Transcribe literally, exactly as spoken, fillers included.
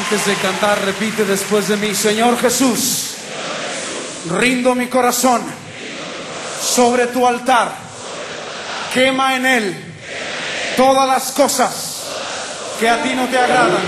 Antes de cantar, repite después de mí: Señor Jesús, rindo mi corazón sobre tu altar. Quema en él todas las cosas que a ti no te agradan.